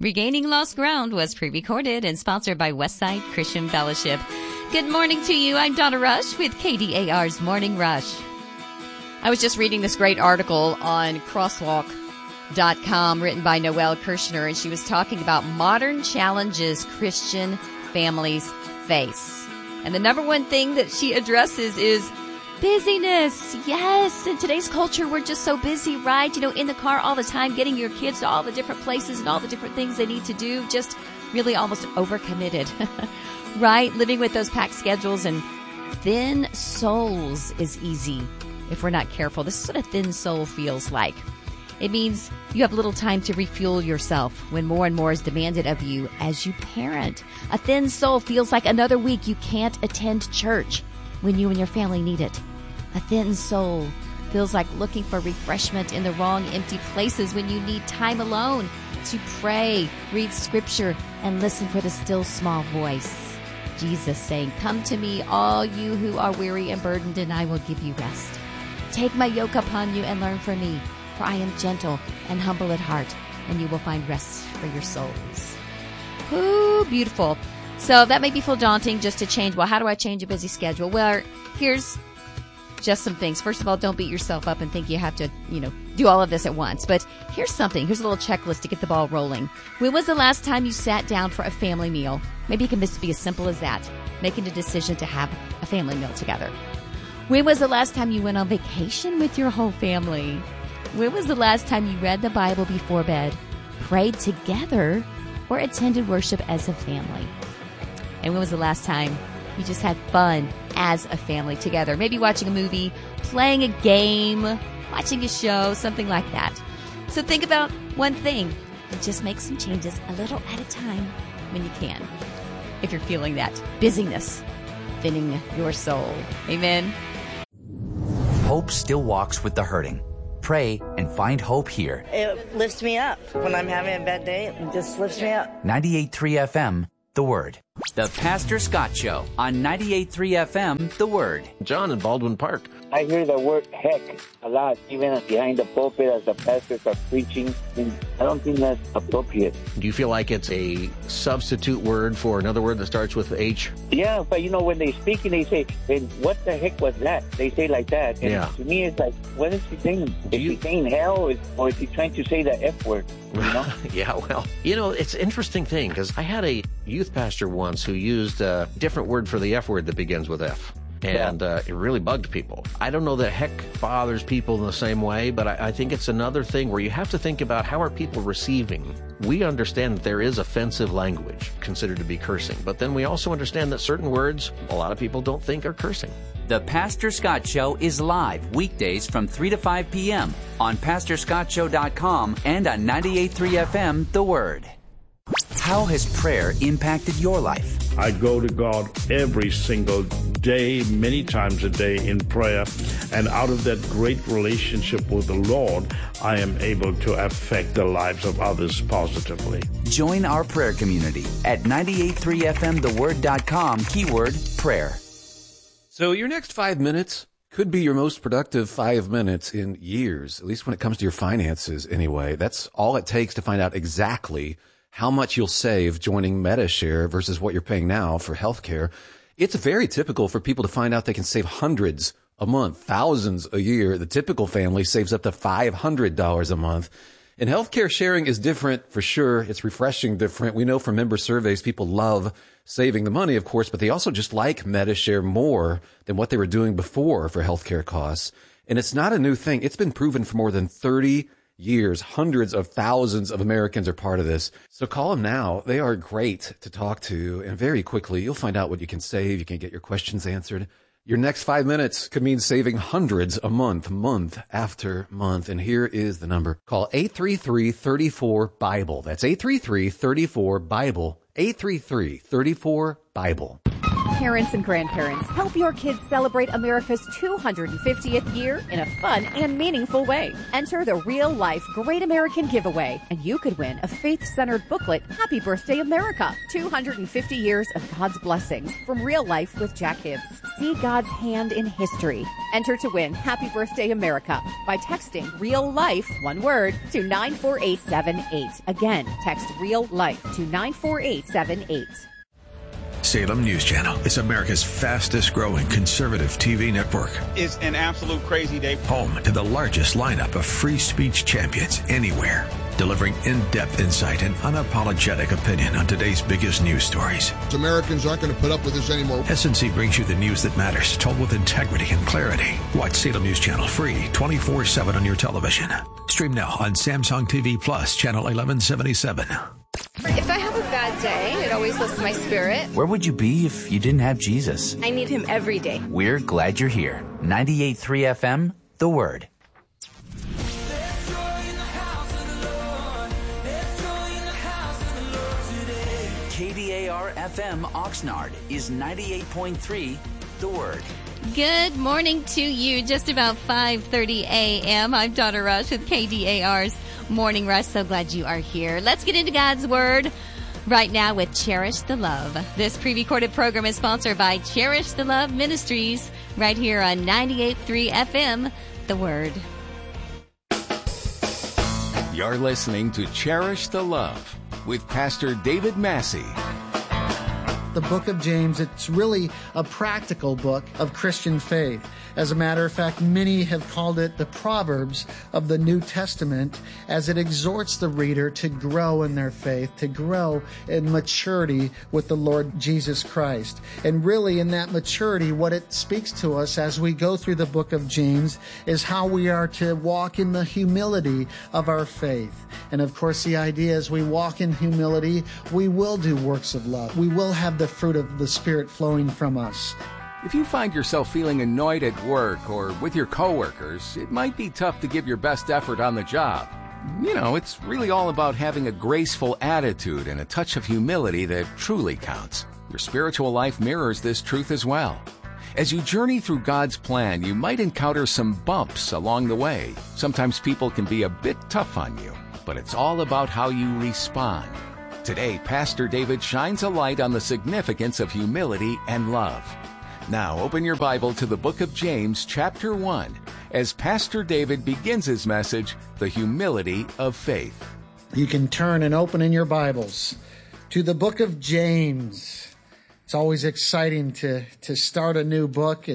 Regaining Lost Ground was pre-recorded and sponsored by Westside Christian Fellowship. Good morning to you. I'm Donna Rush with KDAR's Morning Rush. I was just reading this great article on crosswalk.com written by Noelle Kirshner, and she was talking about modern challenges Christian families face. And the number one thing that she addresses is busyness. Yes, in today's culture, we're just so busy, right? You know, in the car all the time, getting your kids to all the different places and all the different things they need to do, just really almost overcommitted, right? Living with those packed schedules and thin souls is easy if we're not careful. This is what a thin soul feels like. It means you have little time to refuel yourself when more and more is demanded of you as you parent. A thin soul feels like another week you can't attend church when you and your family need it. A thin soul feels like looking for refreshment in the wrong, empty places when you need time alone to pray, read scripture, and listen for the still small voice. Jesus saying, "Come to me, all you who are weary and burdened, and I will give you rest. Take my yoke upon you and learn from me, for I am gentle and humble at heart, and you will find rest for your souls." Ooh, beautiful. So that may be feel daunting just to change. Well, how do I change a busy schedule? Well, here's just some things. First of all, don't beat yourself up and think you have to, do all of this at once. But here's something. Here's a little checklist to get the ball rolling. When was the last time you sat down for a family meal? Maybe it can just be as simple as that, making a decision to have a family meal together. When was the last time you went on vacation with your whole family? When was the last time you read the Bible before bed, prayed together, or attended worship as a family? And when was the last time you just had fun as a family together? Maybe watching a movie, playing a game, watching a show, something like that. So think about one thing and just make some changes a little at a time when you can. If you're feeling that busyness thinning your soul. Amen. Hope still walks with the hurting. Pray and find hope here. It lifts me up. When I'm having a bad day, it just lifts me up. 98.3 FM, The Word. The Pastor Scott Show on 98.3 FM, The Word. John in Baldwin Park. I hear the word heck a lot, even behind the pulpit as the pastors are preaching. And I don't think that's appropriate. Do you feel like it's a substitute word for another word that starts with H? Yeah, but when they speak and they say, "And what the heck was that?" They say like that. And yeah. To me, it's like, what is he saying? Is he saying hell, or is he trying to say the F word? Yeah, well, it's an interesting thing, because I had a youth pastor once who used a different word for the F word that begins with F. And it really bugged people. I don't know that heck bothers people in the same way, but I think it's another thing where you have to think about how are people receiving. We understand that there is offensive language considered to be cursing, but then we also understand that certain words a lot of people don't think are cursing. The Pastor Scott Show is live weekdays from 3 to 5 p.m. on PastorScottShow.com and on 98.3 FM, The Word. How has prayer impacted your life? I go to God every single day, many times a day in prayer, and out of that great relationship with the Lord, I am able to affect the lives of others positively. Join our prayer community at 98.3FMTheWord.com, keyword prayer. So your next 5 minutes could be your most productive 5 minutes in years, at least when it comes to your finances anyway. That's all it takes to find out exactly how much you'll save joining Medi-Share versus what you're paying now for healthcare. It's very typical for people to find out they can save hundreds a month, thousands a year. The typical family saves up to $500 a month. And healthcare sharing is different for sure. It's refreshing different. We know from member surveys, people love saving the money, of course, but they also just like Medi-Share more than what they were doing before for healthcare costs. And it's not a new thing. It's been proven for more than 30 years. Hundreds of thousands of Americans are part of this. So call them now. They are great to talk to. And very quickly, you'll find out what you can save. You can get your questions answered. Your next 5 minutes could mean saving hundreds a month, month after month. And here is the number. Call 833-34-BIBLE. That's 833-34-BIBLE. 833-34-BIBLE. parents and grandparents, help your kids celebrate America's 250th year in a fun and meaningful way. Enter the Real Life Great American Giveaway, and you could win a faith-centered booklet, Happy Birthday America, 250 years of God's blessings from Real Life with Jack Hibbs. See God's hand in history. Enter to win Happy Birthday America by texting Real Life, one word, to 94878. Again, text Real Life to 94878. Salem News Channel is America's fastest growing conservative TV network. It's an absolute crazy day. Home to the largest lineup of free speech champions anywhere. Delivering in-depth insight and unapologetic opinion on today's biggest news stories. Americans aren't going to put up with this anymore. SNC brings you the news that matters, told with integrity and clarity. Watch Salem News Channel free 24/7 on your television. Stream now on Samsung TV Plus, channel 1177. If I have a bad day, it always lifts my spirit. Where would you be if you didn't have Jesus? I need him every day. We're glad you're here. 98.3 FM, The Word. KDAR FM Oxnard is 98.3 The Word. Good morning to you. Just about 5:30 a.m. I'm Donna Rush with KDAR's Morning Rush. So glad you are here. Let's get into God's Word right now with Cherish the Love. This pre-recorded program is sponsored by Cherish the Love Ministries right here on 98.3 FM, The Word. You're listening to Cherish the Love with Pastor David Massey. The book of James, it's really a practical book of Christian faith. As a matter of fact, many have called it the Proverbs of the New Testament, as it exhorts the reader to grow in their faith, to grow in maturity with the Lord Jesus Christ. And really in that maturity, what it speaks to us as we go through the book of James is how we are to walk in the humility of our faith. And of course, the idea is we walk in humility, we will do works of love. We will have the fruit of the Spirit flowing from us. If you find yourself feeling annoyed at work or with your coworkers, it might be tough to give your best effort on the job. You know, it's really all about having a graceful attitude and a touch of humility that truly counts. Your spiritual life mirrors this truth as well. As you journey through God's plan, you might encounter some bumps along the way. Sometimes people can be a bit tough on you, but it's all about how you respond. Today, Pastor David shines a light on the significance of humility and love. Now, open your Bible to the book of James, chapter 1, as Pastor David begins his message, The Humility of Faith. You can turn and open in your Bibles to the book of James. It's always exciting to start a new book.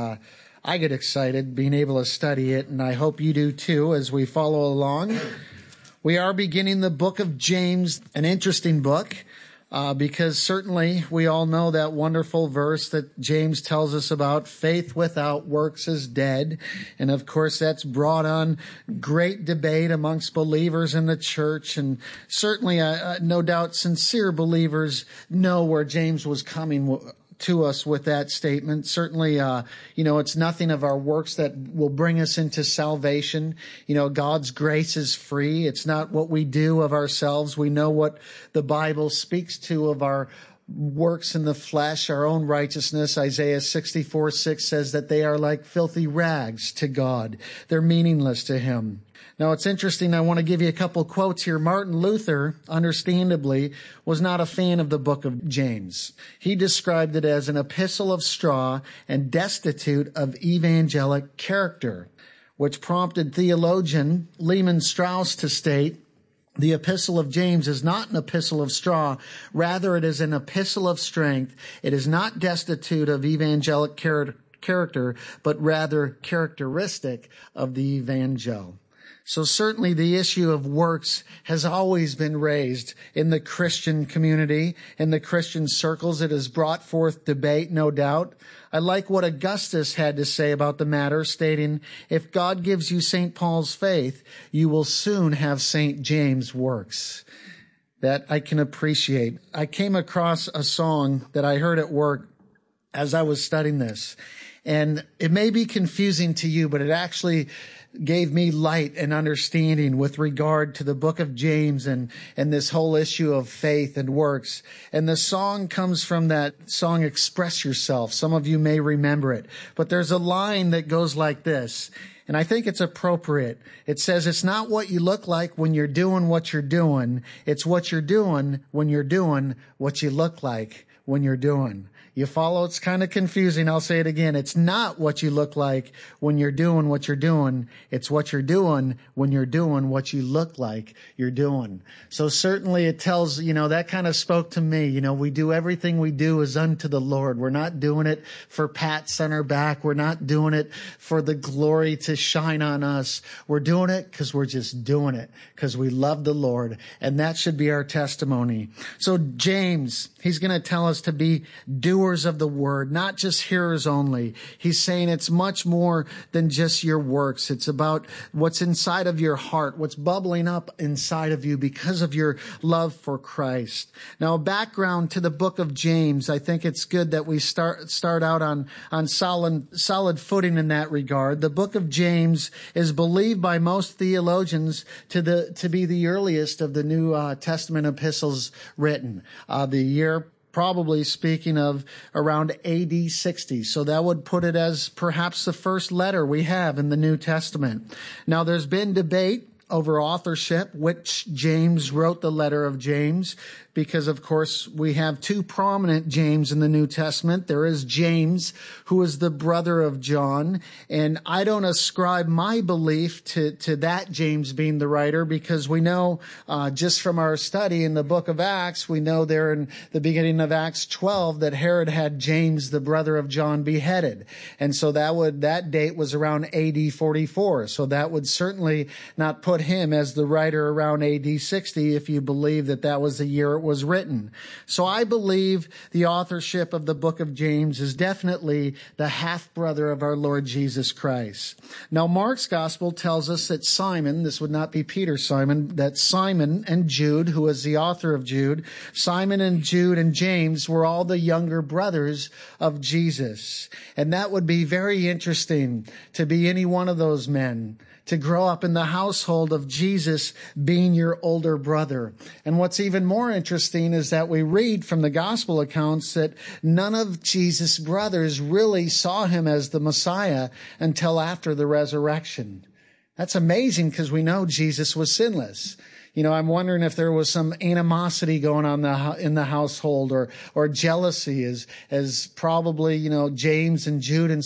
I get excited being able to study it, and I hope you do too as we follow along. We are beginning the book of James, an interesting book. Because certainly we all know that wonderful verse that James tells us about, faith without works is dead. And of course that's brought on great debate amongst believers in the church. And certainly, no doubt, sincere believers know where James was coming to us with that statement. Certainly, it's nothing of our works that will bring us into salvation. God's grace is free. It's not what we do of ourselves. We know what the Bible speaks to of our works in the flesh, our own righteousness. Isaiah 64:6 says that they are like filthy rags to God. They're meaningless to Him. Now, it's interesting. I want to give you a couple quotes here. Martin Luther, understandably, was not a fan of the book of James. He described it as an epistle of straw and destitute of evangelic character, which prompted theologian Lehman Strauss to state, the epistle of James is not an epistle of straw. Rather, it is an epistle of strength. It is not destitute of evangelic character, but rather characteristic of the evangel. So certainly the issue of works has always been raised in the Christian community, in the Christian circles. It has brought forth debate, no doubt. I like what Augustus had to say about the matter, stating, if God gives you St. Paul's faith, you will soon have St. James' works. That I can appreciate. I came across a song that I heard at work as I was studying this. And it may be confusing to you, but it actually gave me light and understanding with regard to the book of James and this whole issue of faith and works. And the song comes from that song, Express Yourself. Some of you may remember it. But there's a line that goes like this, and I think it's appropriate. It says, it's not what you look like when you're doing what you're doing. It's what you're doing when you're doing what you look like when you're doing. You follow? It's kind of confusing. I'll say it again. It's not what you look like when you're doing what you're doing. It's what you're doing when you're doing what you look like you're doing. So certainly it tells, that kind of spoke to me. We do everything we do is unto the Lord. We're not doing it for pats on our back. We're not doing it for the glory to shine on us. We're doing it because we're just doing it because we love the Lord. And that should be our testimony. So James, he's going to tell us to be doers of the word, not just hearers only. He's saying it's much more than just your works. It's about what's inside of your heart, what's bubbling up inside of you because of your love for Christ. Now, background to the book of James. I think it's good that we start out on solid footing in that regard. The book of James is believed by most theologians to be the earliest of the New Testament epistles written. The year probably speaking of around AD 60. So that would put it as perhaps the first letter we have in the New Testament. Now, there's been debate over authorship, which James wrote the letter of James, because, of course, we have two prominent James in the New Testament. There is James, who is the brother of John, and I don't ascribe my belief to that James being the writer, because we know just from our study in the book of Acts, we know there in the beginning of Acts 12 that Herod had James, the brother of John, beheaded. And so that date was around AD 44. So that would certainly not put him as the writer around AD 60 if you believe that was the year it was written. So I believe the authorship of the book of James is definitely the half-brother of our Lord Jesus Christ. Now, Mark's gospel tells us that Simon, this would not be Peter Simon, that Simon and Jude, who was the author of Jude, Simon and Jude and James were all the younger brothers of Jesus. And that would be very interesting to be any one of those men, to grow up in the household of Jesus being your older brother. And what's even more interesting is that we read from the gospel accounts that none of Jesus' brothers really saw him as the Messiah until after the resurrection. That's amazing because we know Jesus was sinless. I'm wondering if there was some animosity going on in the household or jealousy as probably, James and Jude and